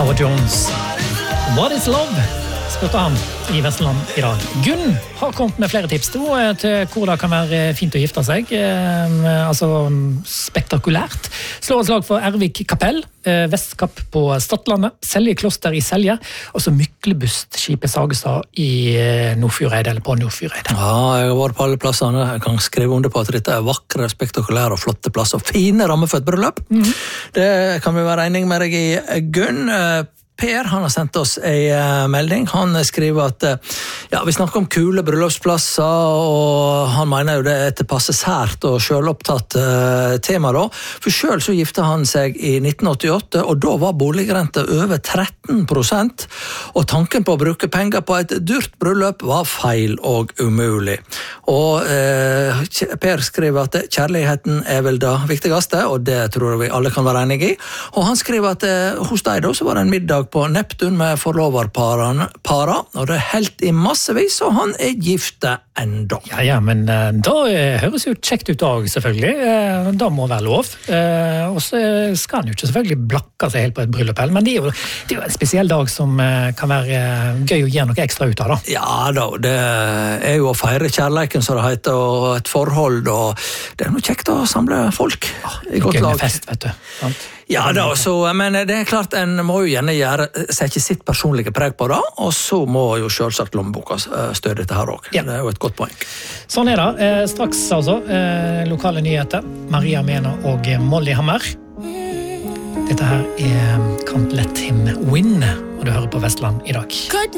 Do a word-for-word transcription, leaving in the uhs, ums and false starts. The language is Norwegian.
Howard Jones. What is love? Spurte han i Vestland i dag. Gunn har kommet med flere tips til hvor det kan være fint å gifte seg. Eh, altså spektakulært. Slår et slag for Ervik kapell, eh, Vestkapp på Stadlandet, Selje kloster i Selje, og så Myklebust, Skipet Sagestad i eh, Nordfjordeid, eller på Nordfjordeid. Ja, jeg har vært på alle plassene. Jeg kan skrive under på at dette er vakre, spektakulære og flotte plasser. Fine rammer for et bryllup. Mm-hmm. Det kan vi være enige med deg i, Gunn. Per, han har sendt oss en uh, melding. Han skriver at uh, ja, vi snakker om kule bryllupsplasser, og han mener jo det er et passe sært og selvopptatt uh, tema da. For selv så gifte han seg i nitten åttiåtte, og da var boligrente over tretten prosent, og tanken på å bruke penger på et dyrt bryllup var feil og umulig. Og uh, Per skriver at kjærligheten er vel det viktigste, og det tror jeg vi alle kan være enige i. Og han skriver at uh, hos deg da så var det en middag på Neptun med forloverpara, og det er helt i massevis, og han er gifte enda. Ja, ja, men uh, da uh, høres jo kjekt ut også, selvfølgelig. Uh, da må være lov. Uh, og så skal han jo ikke selvfølgelig blakke seg helt på et bryllup, men det er, jo, det er jo en spesiell dag som uh, kan være uh, gøy å gjøre noe ekstra ut av, da. Ja da, det er jo å feire kjærleiken, som det heter, og et forhold, og det er noe kjekt å samle folk ja, i godt lag. Gøy med fest, vet du. Sant? Ja da, så, men det er klart en må jo gjerne gjøre, sette sitt personlige preg på det, og så må jo selvsagt lommeboka støde dette her også. Ja. Det er jo et godt poeng. Sånn er det. Eh, straks altså, eh, lokale nyheter. Maria Mena og Molly Hammer. Dette her er Can't Let Him Win, og du hører på Vestland i dag.